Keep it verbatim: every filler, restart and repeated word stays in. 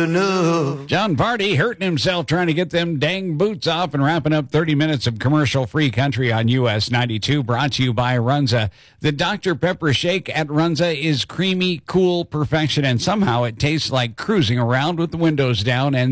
enough. John Party hurting himself trying to get them dang boots off and wrapping up thirty minutes of commercial-free country on U S ninety-two, brought to you by Runza. The Doctor Pepper Shake at Runza is creamy, cool perfection, and somehow it tastes like cruising around with the windows down and